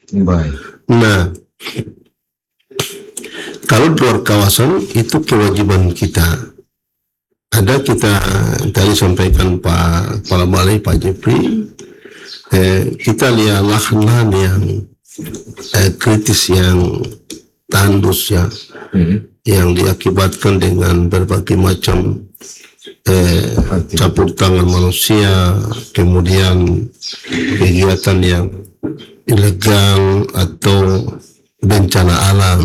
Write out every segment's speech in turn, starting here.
Baik. Nah, kalau di luar kawasan itu kewajiban kita. Ada kita tadi sampaikan Pak Kepala Balai Pak Jeffrey, kita lihat lahan-lahan yang kritis, yang tandus ya, yang diakibatkan dengan berbagai macam campur tangan manusia, kemudian kegiatan yang ilegal atau bencana alam,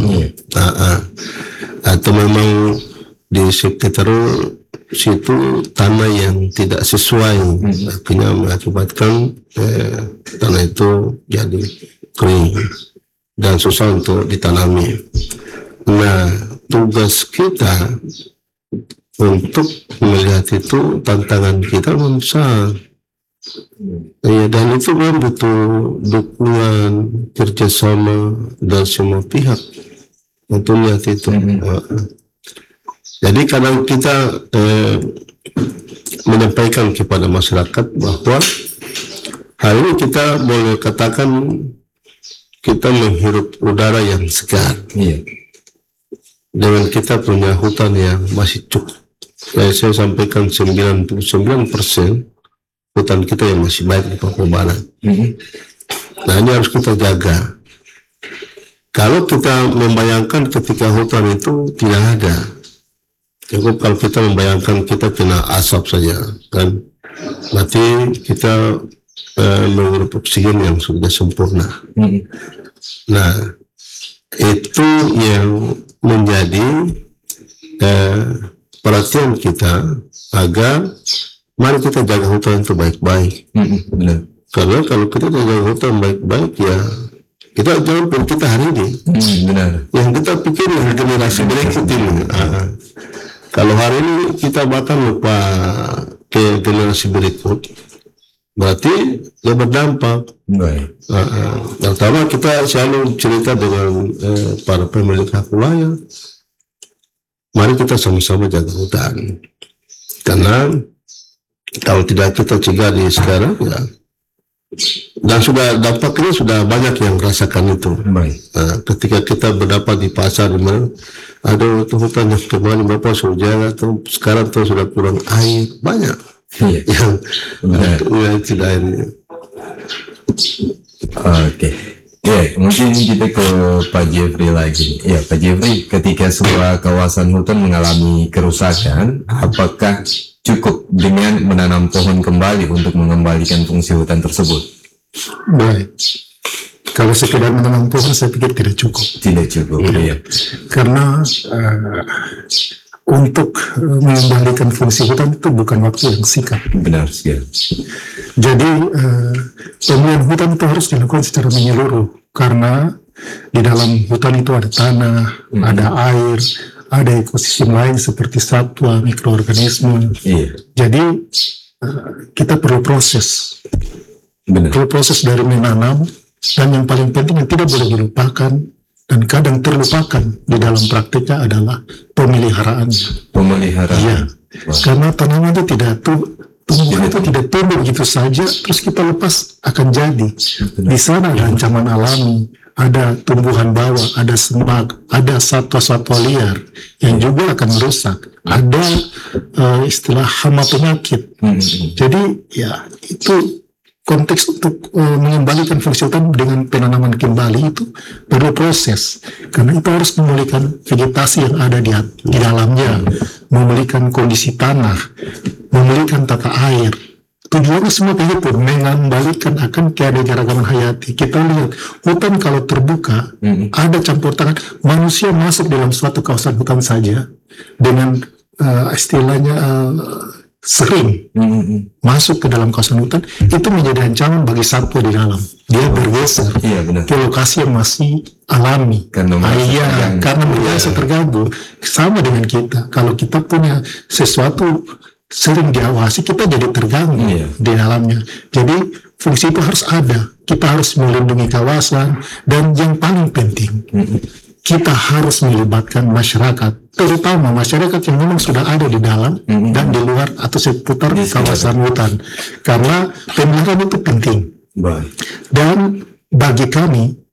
atau memang di sekitar situ tanah yang tidak sesuai, akhirnya mengakibatkan tanah itu jadi kering dan susah untuk ditanami. Nah, tugas kita untuk melihat itu, tantangan kita besar. Ya, dan itu kan butuh dukungan kerjasama dari semua pihak untuk lihat itu. Jadi kadang kita menyampaikan kepada masyarakat bahwa hari ini kita boleh katakan kita menghirup udara yang segar. Dengan kita punya hutan yang masih cukup. Saya sampaikan 99% hutan kita yang masih baik di Papua Barat. Nah, ini harus kita jaga. Kalau kita membayangkan ketika hutan itu tidak ada, cukup kalau kita membayangkan kita kena asap saja, kan? Berarti kita menghirup oksigen yang sudah sempurna. Nah, itu yang menjadi perhatian kita, agar mari kita jaga hutan itu baik-baik. Karena kalau kita jaga hutan baik-baik, ya kita jangan pun kita hari ini. Yang kita pikir yang generasi berikut ini. Kalau hari ini kita bahkan lupa ke generasi berikut, berarti ya berdampak. Pertama, kita selalu cerita dengan para pemilik hak wilayah, mari kita sama-sama jaga hutan. Karena kalau tidak kita cegah di sekarang, ya, dan sudah dampaknya sudah banyak yang rasakan itu. Ketika kita berdapat di pasar, dimana ada hutan yang kemarin Bapak sudah jaga, tuh sekarang tuh sudah kurang air, banyak yang tidak airnya. Mungkin kita ke Pak Jeffrey lagi. Ya, Pak Jeffrey, ketika sebuah kawasan hutan mengalami kerusakan, apakah cukup dengan menanam pohon kembali untuk mengembalikan fungsi hutan tersebut? Baik. Kalau sekedar menanam pohon, saya pikir tidak cukup. Tidak cukup, ya. Karena untuk mengembalikan fungsi hutan itu bukan waktu yang singkat. Benar sekali. Jadi pemulihan hutan itu harus dilakukan secara menyeluruh, karena di dalam hutan itu ada tanah, ada air, ada ekosistem lain seperti satwa, mikroorganisme. Jadi kita perlu proses. Perlu proses dari menanam, dan yang paling penting yang tidak boleh dilupakan dan kadang terlupakan di dalam praktiknya adalah pemeliharaannya. Iya, karena tanaman itu tumbuhan itu tidak tumbuh begitu saja terus kita lepas akan jadi. Di sana ada ancaman alami, ada tumbuhan bawah, ada semak, ada satwa-satwa liar yang juga akan merusak. Ada istilah hama penyakit. Jadi ya itu konteks untuk mengembalikan fungsi hutan dengan penanaman kembali itu perlu proses, karena itu harus memulihkan vegetasi yang ada di dalamnya, memulihkan kondisi tanah, memulihkan tata air. Tujuannya semua begitu, mengembalikan akan keanekaragaman hayati. Kita lihat hutan kalau terbuka, ada campur tangan manusia masuk dalam suatu kawasan hutan saja dengan istilahnya sering masuk ke dalam kawasan hutan, itu menjadi ancaman bagi satwa di dalam. Dia bergeser ke lokasi yang masih alami karena mereka terganggu. Sama dengan kita, kalau kita punya sesuatu sering diawasi, kita jadi terganggu di dalamnya. Jadi fungsi itu harus ada. Kita harus melindungi kawasan, dan yang paling penting kita harus melibatkan masyarakat, terutama masyarakat yang memang sudah ada di dalam dan di luar atau seputar kawasan hutan, karena pemeliharaan itu penting. Dan bagi kami